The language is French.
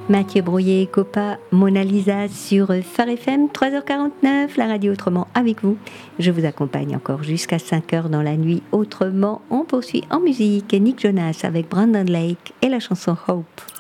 Mathieu Brouillet, Copa, Mona Lisa sur Phare FM, 3h49, la radio autrement avec vous. Je vous accompagne encore jusqu'à 5h dans la nuit autrement. On poursuit en musique Nick Jonas avec Brandon Lake et la chanson Hope.